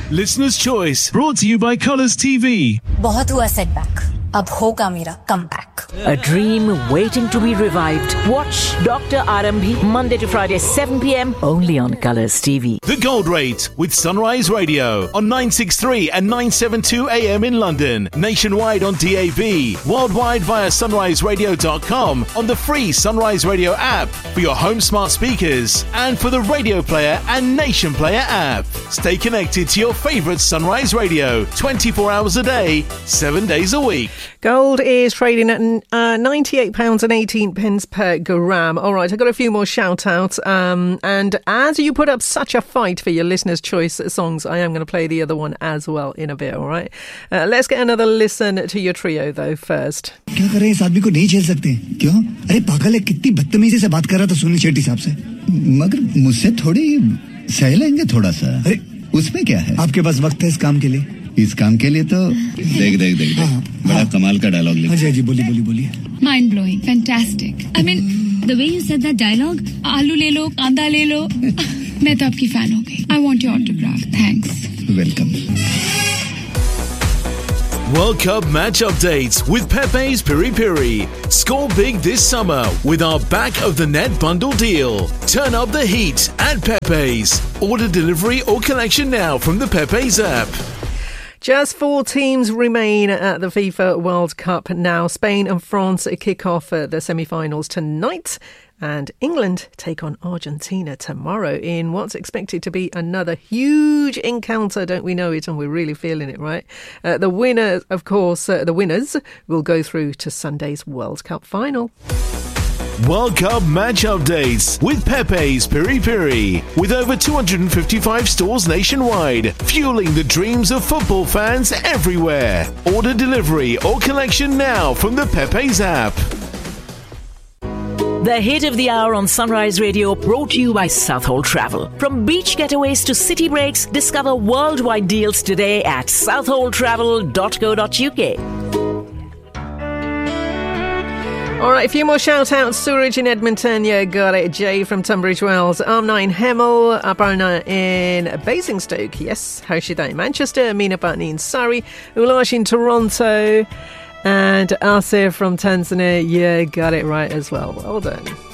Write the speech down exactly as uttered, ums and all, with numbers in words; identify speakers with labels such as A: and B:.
A: Listener's Choice, brought to you by Colours T V.
B: बहुत हुआ setback. अब होगा मेरा comeback.
C: A dream waiting to be revived. Watch Doctor Arambhi Monday to Friday seven p.m. only on Colours T V.
A: The Gold Rate with Sunrise Radio on nine sixty-three and nine seventy-two A M in London, nationwide on D A B, worldwide via sunrise radio dot com, on the free Sunrise Radio app for your home smart speakers and for the Radio Player and Nation Player app. Stay connected to your favourite Sunrise Radio twenty-four hours a day, seven days a week.
D: Gold is trading at uh, ninety-eight pounds eighteen per gram. All right, I've got a few more shout-outs. Um, and as you put up such a fight for your listeners' choice songs, I am going to play the other one as well in a bit, all right? Uh, let's get another listen to your trio, though, first.
E: क्या करें, इस आदमी को नहीं झेल सकते? क्यों? अरे पागल है, कितनी बदतमीजी से बात कर रहा था सुनील शेट्टी साहब से। मगर मुझसे थोड़ी सह लेंगे थोड़ा सा। अरे उसमें क्या है? आपके पास वक्त है इस काम के लिए? इस काम के लिए तो देख देख देख देख बड़ा कमाल का डायलॉग लिखा। जी जी बोलिए बोलिए बोलिए।
F: Mind blowing, fantastic. I mean, the way you said that dialogue, आलू ले लो, कांदा ले लो, मैं तो आपकी fan हो गई. I want your autograph. Thanks.
E: Welcome.
A: World Cup match updates with Pepe's Piri Piri. Score big this summer with our back of the net bundle deal. Turn up the heat at Pepe's. Order delivery or collection now from the Pepe's app.
D: Just four teams remain at the FIFA World Cup now. Spain and France kick off the semi-finals tonight, and England take on Argentina tomorrow in what's expected to be another huge encounter. Don't we know it? And we're really feeling it, right? Uh, the winner, of course, uh, the winners will go through to Sunday's World Cup final.
A: World Cup match updates with Pepe's Piri Piri. With over two hundred fifty-five stores nationwide, fueling the dreams of football fans everywhere. Order delivery or collection now from the Pepe's app.
C: The hit of the hour on Sunrise Radio, brought to you by Southhold Travel. From beach getaways to city breaks, discover worldwide deals today at southhold travel dot co dot uk.
D: All right, a few more shout-outs. Suraj in Edmonton, yeah, got it. Jay from Tunbridge Wells. Arm nine Hemel. Aparna in Basingstoke, yes. Harshita in Manchester. Meena Patni in Surrey. Ulash in Toronto. And Asif from Tanzania, yeah, got it right as well. Well done.